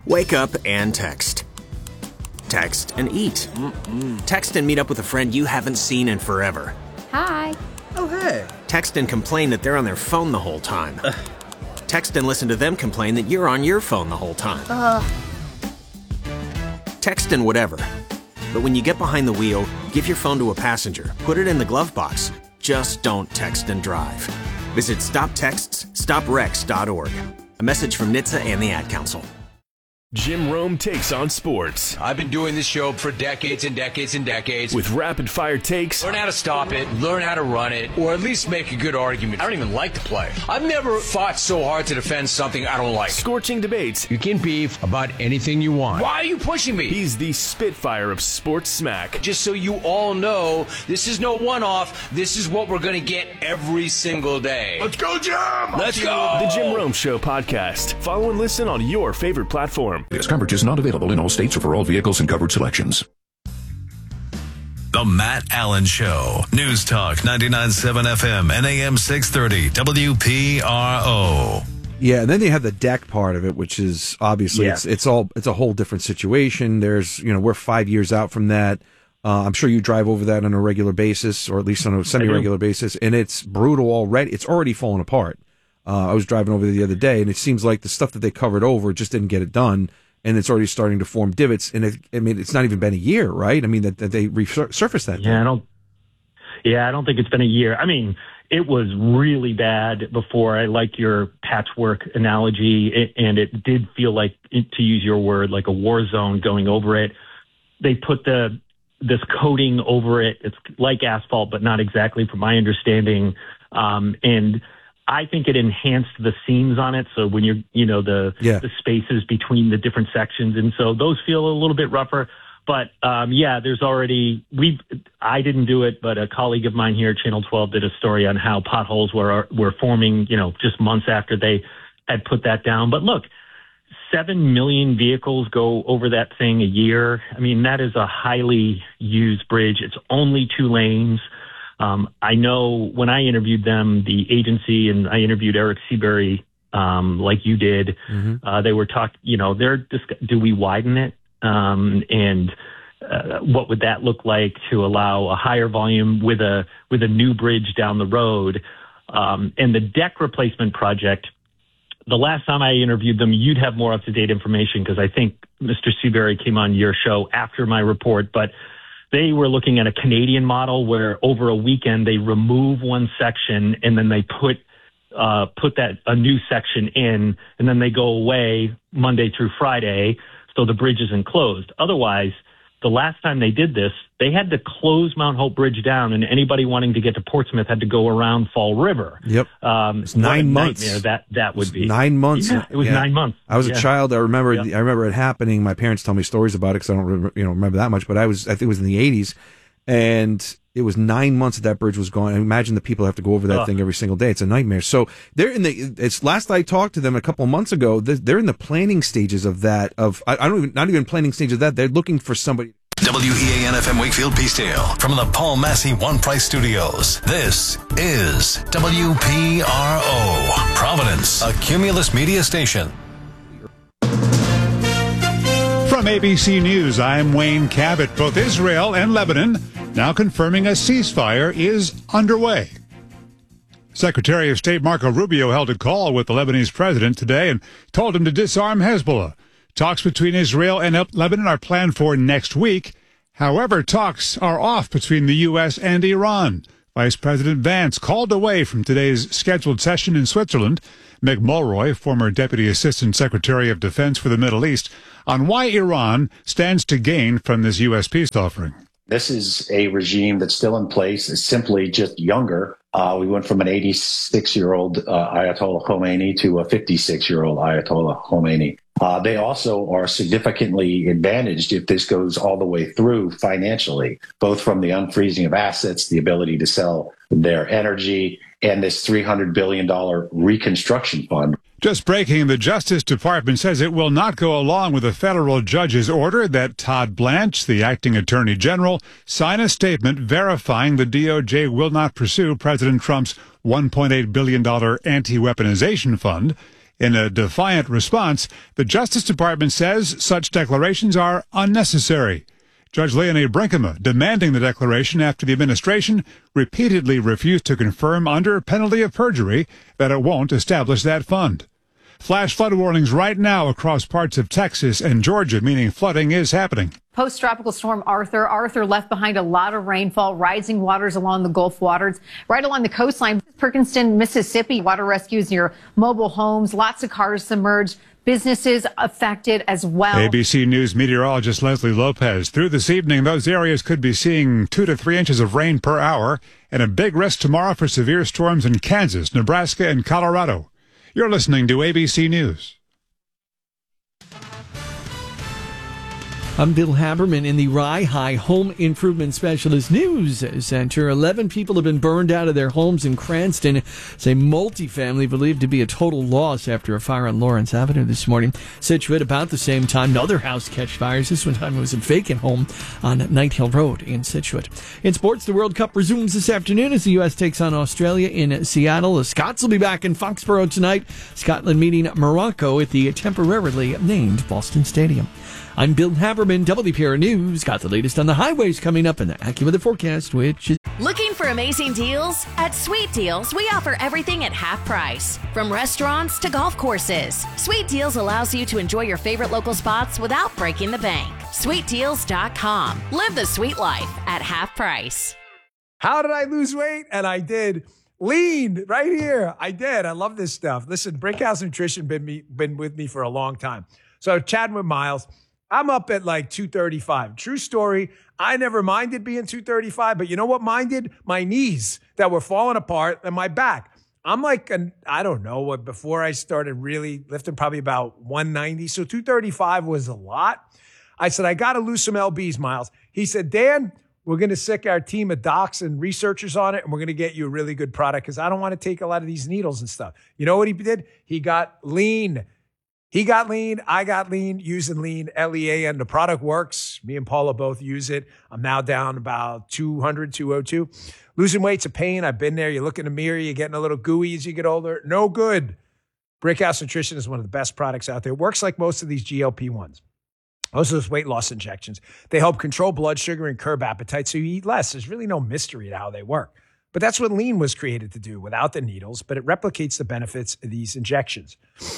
Wake up and text. Text and eat. Text and meet up with a friend you haven't seen in forever. Hi. Oh, hey. Text and complain that they're on their phone the whole time. Text and listen to them complain that you're on your phone the whole time. Text and whatever. But when you get behind the wheel, give your phone to a passenger. Put it in the glove box. Just don't text and drive. Visit StopTextsStopWrecks.org. A message from NHTSA and the Ad Council. Jim Rome takes on sports. I've been doing this show for decades and decades and decades. With rapid-fire takes. Learn how to stop it, learn how to run it, or at least make a good argument. I don't even like to play. I've never fought so hard to defend something I don't like. Scorching debates. You can beef about anything you want. Why are you pushing me? He's the Spitfire of sports smack. Just so you all know, this is no one-off. This is what we're going to get every single day. Let's go, Jim! Let's go! The Jim Rome Show podcast. Follow and listen on your favorite platform. This coverage is not available in all states or for all vehicles and covered selections. The Matt Allen Show. News Talk 99.7 FM and AM 630 WPRO. Yeah, and then you have the deck part of it, which is obviously it's a whole different situation. There's we're 5 years out from that. I'm sure you drive over that on a regular basis, or at least on a semi-regular basis, and it's brutal already. It's already fallen apart. I was driving over there the other day, and it seems like the stuff that they covered over just didn't get it done, and it's already starting to form divots. And it's not even been a year, right? I mean, that they resurfaced that. Yeah, I don't think it's been a year. I mean, it was really bad before. I like your patchwork analogy, and it did feel like, to use your word, like a war zone going over it. They put this coating over it. It's like asphalt, but not exactly, from my understanding. And I think it enhanced the seams on it. So when the spaces between the different sections. And so those feel a little bit rougher. But there's already, I didn't do it, but a colleague of mine here at Channel 12 did a story on how potholes were forming, just months after they had put that down. But look, 7 million vehicles go over that thing a year. I mean, that is a highly used bridge. It's only 2 lanes. I know when I interviewed them, the agency, and I interviewed Eric Seabury, like you did, they were do we widen it? And what would that look like to allow a higher volume with a new bridge down the road? And the deck replacement project, the last time I interviewed them, you'd have more up-to-date information, because I think Mr. Seabury came on your show after my report, but they were looking at a Canadian model where over a weekend they remove one section and then they put a new section in, and then they go away Monday through Friday, so the bridge isn't closed. Otherwise, the last time they did this, they had to close Mount Hope Bridge down, and anybody wanting to get to Portsmouth had to go around Fall River. Yep. It's 9 months. That would be 9 months. Yeah, it was 9 months. I was a child. I remember it happening. My parents tell me stories about it because I don't remember that much. But I think it was in the 80s, and it was 9 months that bridge was gone. I imagine the people have to go over that thing every single day. It's a nightmare. So they're last I talked to them a couple of months ago, they're in the planning stages of that. Not even planning stages of that. They're looking for somebody. WEAN FM Wakefield Peacedale from the Paul Massey One Price Studios. This is WPRO, Providence, a Cumulus media station. From ABC News, I'm Wayne Cabot. Both Israel and Lebanon now confirming a ceasefire is underway. Secretary of State Marco Rubio held a call with the Lebanese president today and told him to disarm Hezbollah. Talks between Israel and Lebanon are planned for next week. However, talks are off between the U.S. and Iran. Vice President Vance called away from today's scheduled session in Switzerland. Mick Mulroy, former Deputy Assistant Secretary of Defense for the Middle East, on why Iran stands to gain from this U.S. peace offering. This is a regime that's still in place. It's simply just younger. We went from an 86-year-old Ayatollah Khomeini to a 56-year-old Ayatollah Khomeini. They also are significantly advantaged if this goes all the way through financially, both from the unfreezing of assets, the ability to sell their energy, and this $300 billion reconstruction fund. Just breaking, the Justice Department says it will not go along with a federal judge's order that Todd Blanche, the acting attorney general, sign a statement verifying the DOJ will not pursue President Trump's $1.8 billion anti-weaponization fund. In a defiant response, the Justice Department says such declarations are unnecessary. Judge Leonie Brinkema demanding the declaration after the administration repeatedly refused to confirm under penalty of perjury that it won't establish that fund. Flash flood warnings right now across parts of Texas and Georgia, meaning flooding is happening. Post-tropical storm Arthur. Arthur left behind a lot of rainfall, rising waters along the Gulf waters, right along the coastline. Perkinston, Mississippi, water rescues near mobile homes, lots of cars submerged, businesses affected as well. ABC News meteorologist Leslie Lopez. Through this evening, those areas could be seeing 2 to 3 inches of rain per hour, and a big risk tomorrow for severe storms in Kansas, Nebraska, and Colorado. You're listening to ABC News. I'm Bill Haberman in the Rye High Home Improvement Specialist News Center. 11 people have been burned out of their homes in Cranston. It's a multifamily believed to be a total loss after a fire on Lawrence Avenue this morning. Scituate about the same time, another house catch fires. This one time it was a vacant home on Night Hill Road in Scituate. In sports, the World Cup resumes this afternoon as the U.S. takes on Australia in Seattle. The Scots will be back in Foxborough tonight. Scotland meeting Morocco at the temporarily named Boston Stadium. I'm Bill Haberman, WPR News. Got the latest on the highways coming up in the AccuWeather forecast, which is... Looking for amazing deals? At Sweet Deals, we offer everything at half price. From restaurants to golf courses. Sweet Deals allows you to enjoy your favorite local spots without breaking the bank. SweetDeals.com. Live the sweet life at half price. How did I lose weight? And I did. Lean right here. I did. I love this stuff. Listen, Brickhouse Nutrition been with me for a long time. So chatting with Miles, I'm up at like 235. True story. I never minded being 235, but you know what minded? My knees that were falling apart and my back. I'm like, I don't know what, before I started really lifting, probably about 190. So 235 was a lot. I said, I got to lose some LBs, Miles. He said, Dan, we're going to sick our team of docs and researchers on it, and we're going to get you a really good product because I don't want to take a lot of these needles and stuff. You know what he did? He got lean. He got lean. I got lean using Lean, Lean. The product works. Me and Paula both use it. I'm now down about 200, 202. Losing weight's a pain. I've been there. You look in the mirror, you're getting a little gooey as you get older. No good. Brickhouse Nutrition is one of the best products out there. It works like most of these GLP-1s. Most of those weight loss injections. They help control blood sugar and curb appetite so you eat less. There's really no mystery to how they work. But that's what Lean was created to do without the needles, but it replicates the benefits of these injections.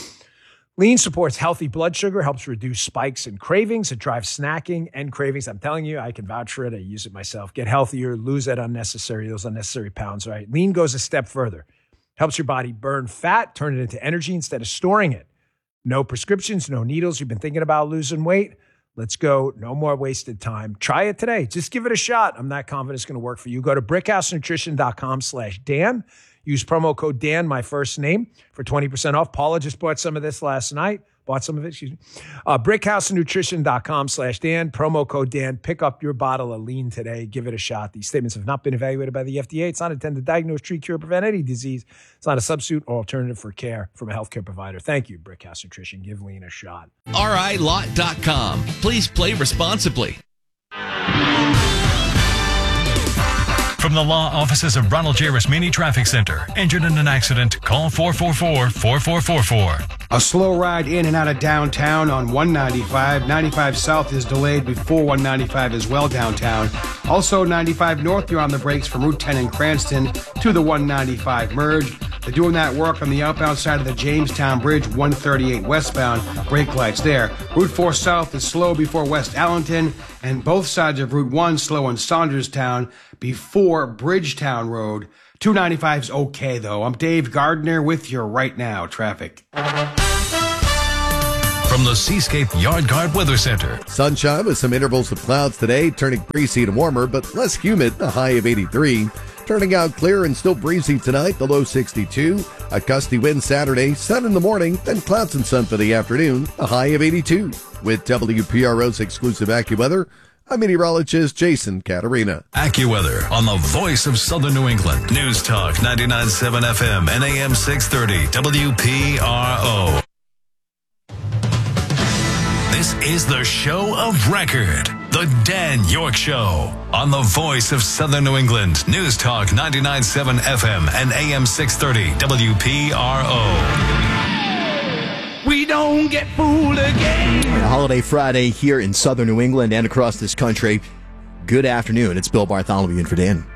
Lean supports healthy blood sugar, helps reduce spikes and cravings. It drives snacking and cravings. I'm telling you, I can vouch for it. I use it myself. Get healthier, lose those unnecessary pounds, right? Lean goes a step further. Helps your body burn fat, turn it into energy instead of storing it. No prescriptions, no needles. You've been thinking about losing weight? Let's go. No more wasted time. Try it today. Just give it a shot. I'm not confident it's going to work for you. Go to brickhousenutrition.com/Dan. Use promo code Dan, my first name, for 20% off. Paula just bought some of this last night. brickhousenutrition.com/Dan. Promo code Dan. Pick up your bottle of Lean today. Give it a shot. These statements have not been evaluated by the FDA. It's not intended to diagnose, treat, cure, or prevent any disease. It's not a substitute or alternative for care from a healthcare provider. Thank you, Brickhouse Nutrition. Give Lean a shot. RILot.com. Please play responsibly. From the law offices of Ronald J. Rasmini Traffic Center. Injured in an accident? Call 444-4444. A slow ride in and out of downtown on 195. 95 South is delayed before 195 as well downtown. Also 95 North, you're on the brakes from Route 10 in Cranston to the 195 merge. They're doing that work on the outbound side of the Jamestown Bridge, 138 westbound. Brake lights there. Route 4 South is slow before West Allenton, and both sides of Route 1 slow in Saunderstown before Bridgetown Road. 295's okay, though. I'm Dave Gardner with your Right Now traffic. From the Seascape Yard Guard Weather Center. Sunshine with some intervals of clouds today, turning breezy to warmer, but less humid, a high of 83. Turning out clear and still breezy tonight, the low 62. A gusty wind Saturday, sun in the morning, then clouds and sun for the afternoon, a high of 82. With WPRO's exclusive AccuWeather, I'm meteorologist Jason Caterina. AccuWeather on the voice of Southern New England. News Talk 99.7 FM and AM 630 WPRO. This is the show of record. The Dan York Show on the voice of Southern New England. News Talk 99.7 FM and AM 630 WPRO. don't get fooled again. A holiday Friday here in southern New England and across this country. Good afternoon. It's Bill Bartholomew in for Dan.